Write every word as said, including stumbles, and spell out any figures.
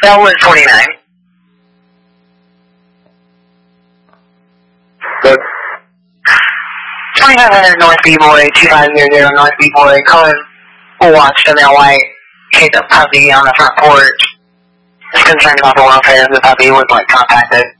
Bellwood forty-nine. Good. twenty-five hundred North B-Boy, two five zero zero North B-Boy, calling watch W L White, hit a puppy on the front porch. Is concerned about the welfare of the puppy, would like contacted.